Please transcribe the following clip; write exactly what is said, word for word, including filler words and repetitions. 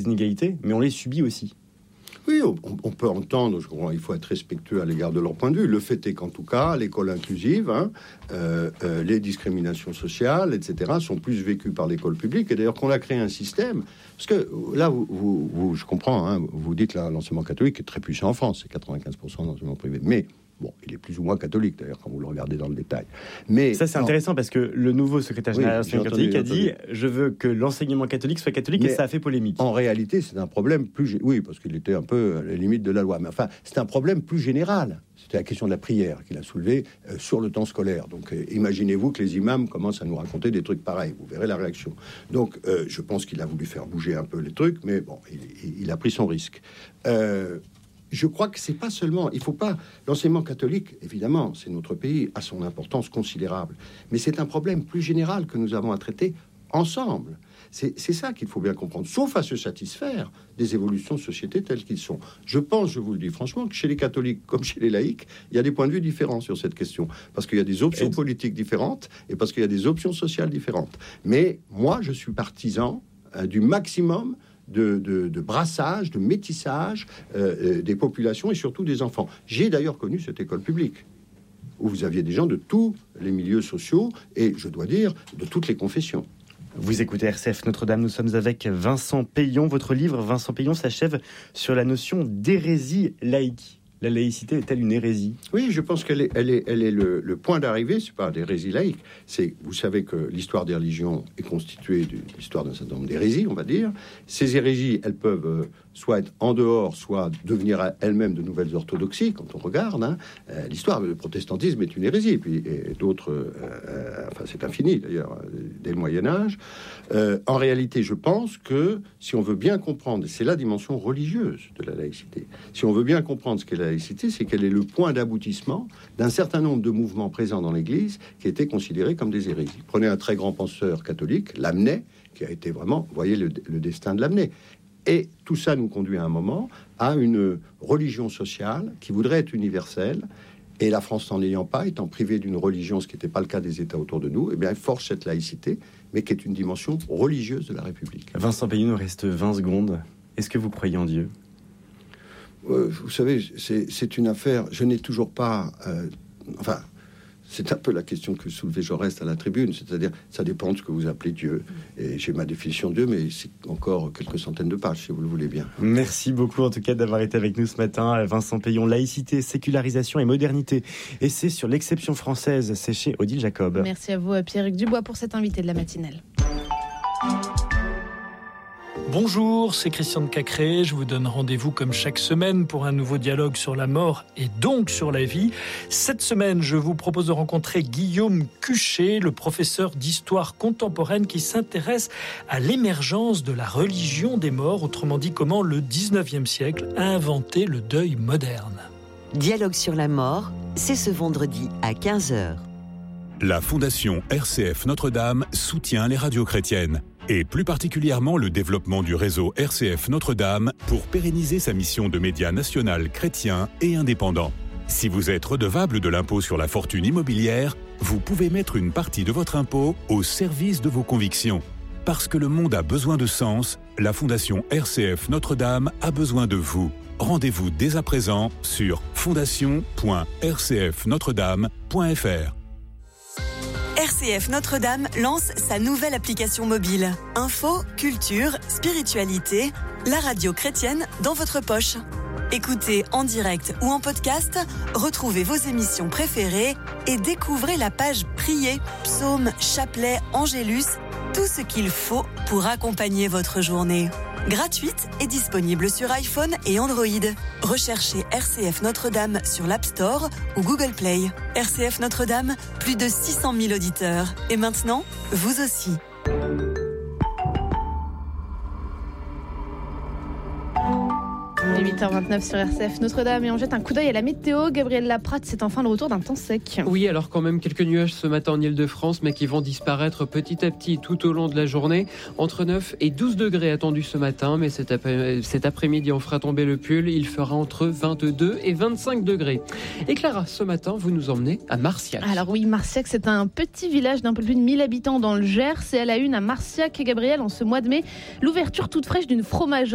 inégalités, mais on les subit aussi. Oui, on, on peut entendre, je comprends, il faut être respectueux à l'égard de leur point de vue. Le fait est qu'en tout cas, l'école inclusive, hein, euh, euh, les discriminations sociales, et cetera, sont plus vécues par l'école publique. Et d'ailleurs, qu'on a créé un système, parce que là, vous, vous, vous, je comprends, hein, vous dites là, l'enseignement catholique est très puissant en France, c'est quatre-vingt-quinze pour cent d'enseignement privé. Mais bon, il est plus ou moins catholique, d'ailleurs, quand vous le regardez dans le détail. Mais ça, c'est non. intéressant, parce que le nouveau secrétaire général de oui, l'enseignement catholique a dit « Je veux que l'enseignement catholique soit catholique », et ça a fait polémique. En réalité, c'est un problème plus... Oui, parce qu'il était un peu à la limite de la loi. Mais enfin, c'est un problème plus général. C'était la question de la prière qu'il a soulevée euh, sur le temps scolaire. Donc, euh, imaginez-vous que les imams commencent à nous raconter des trucs pareils. Vous verrez la réaction. Donc, euh, je pense qu'il a voulu faire bouger un peu les trucs, mais bon, il, il a pris son risque. Euh... Je crois que c'est pas seulement, il faut pas, l'enseignement catholique, évidemment, c'est notre pays, a son importance considérable, mais c'est un problème plus général que nous avons à traiter ensemble. C'est, c'est ça qu'il faut bien comprendre, sauf à se satisfaire des évolutions de société telles qu'ils sont. Je pense, je vous le dis franchement, que chez les catholiques comme chez les laïcs, il y a des points de vue différents sur cette question, parce qu'il y a des options politiques différentes et parce qu'il y a des options sociales différentes. Mais moi, je suis partisan euh, du maximum De, de, de brassage, de métissage euh, des populations et surtout des enfants. J'ai d'ailleurs connu cette école publique où vous aviez des gens de tous les milieux sociaux et, je dois dire, de toutes les confessions. Vous écoutez R C F Notre-Dame, nous sommes avec Vincent Payon. Votre livre, Vincent Payon, s'achève sur la notion d'hérésie laïque. La laïcité est-elle une hérésie ? Oui, je pense qu'elle est, elle est, elle est le, le point d'arrivée. C'est pas d'hérésie laïque. C'est, vous savez que l'histoire des religions est constituée de l'histoire d'un certain nombre d'hérésies, on va dire. Ces hérésies, elles peuvent euh, soit être en dehors, soit devenir elles-mêmes de nouvelles orthodoxies. Quand on regarde, hein, euh, l'histoire du protestantisme est une hérésie. Et puis et d'autres, euh, euh, enfin c'est infini d'ailleurs, dès le Moyen Âge. Euh, en réalité, je pense que si on veut bien comprendre, c'est la dimension religieuse de la laïcité. Si on veut bien comprendre ce qu'est la laïcité, c'est qu'elle est le point d'aboutissement d'un certain nombre de mouvements présents dans l'Église qui étaient considérés comme des hérésies. Prenez un très grand penseur catholique, Lamennais, qui a été vraiment, vous voyez le, le destin de Lamennais. Et tout ça nous conduit à un moment à une religion sociale qui voudrait être universelle. Et la France n'en ayant pas, étant privée d'une religion, ce qui n'était pas le cas des États autour de nous, eh bien, elle force cette laïcité, mais qui est une dimension religieuse de la République. Vincent Payon, il nous reste vingt secondes. Est-ce que vous croyez en Dieu ? Euh, vous savez, c'est, c'est une affaire... Je n'ai toujours pas... Euh, enfin, c'est un peu la question que soulevait Jaurès à la tribune, c'est-à-dire, ça dépend de ce que vous appelez Dieu. Et j'ai ma définition de Dieu, mais c'est encore quelques centaines de pages, si vous le voulez bien. Merci beaucoup, en tout cas, d'avoir été avec nous ce matin. Vincent Payon, laïcité, sécularisation et modernité. Et c'est sur l'exception française, c'est chez Odile Jacob. Merci à vous, Pierrick Dubois, pour cet invité de la matinale. Bonjour, c'est Christian de Cacré. Je vous donne rendez-vous comme chaque semaine pour un nouveau dialogue sur la mort et donc sur la vie. Cette semaine, je vous propose de rencontrer Guillaume Cuchet, le professeur d'histoire contemporaine qui s'intéresse à l'émergence de la religion des morts, autrement dit comment le dix-neuvième siècle a inventé le deuil moderne. Dialogue sur la mort, c'est ce vendredi à quinze heures. La Fondation R C F Notre-Dame soutient les radios chrétiennes, et plus particulièrement le développement du réseau R C F Notre-Dame pour pérenniser sa mission de média national chrétien et indépendant. Si vous êtes redevable de l'impôt sur la fortune immobilière, vous pouvez mettre une partie de votre impôt au service de vos convictions. Parce que le monde a besoin de sens, la Fondation R C F Notre-Dame a besoin de vous. Rendez-vous dès à présent sur fondation point r c f notre dame point f r. R C F Notre-Dame lance sa nouvelle application mobile. Info, culture, spiritualité, la radio chrétienne dans votre poche. Écoutez en direct ou en podcast, retrouvez vos émissions préférées et découvrez la page Prier, psaumes, chapelets, angélus, tout ce qu'il faut pour accompagner votre journée. Gratuite et disponible sur iPhone et Android. Recherchez R C F Notre-Dame sur l'App Store ou Google Play. R C F Notre-Dame, plus de six cent mille auditeurs. Et maintenant, vous aussi. huit heures vingt-neuf sur R C F Notre-Dame et on jette un coup d'œil à la météo. Gabriel Laprade, c'est enfin le retour d'un temps sec. Oui, alors quand même quelques nuages ce matin en Ile-de-France, mais qui vont disparaître petit à petit tout au long de la journée. Entre neuf et douze degrés attendus ce matin, mais cet, ap- cet après-midi on fera tomber le pull. Il fera entre vingt-deux et vingt-cinq degrés. Et Clara, ce matin, vous nous emmenez à Marciac. Alors oui, Marciac, c'est un petit village d'un peu plus de mille habitants dans le Gers. Et à la une à Marciac, Gabriel, en ce mois de mai, l'ouverture toute fraîche d'une fromagerie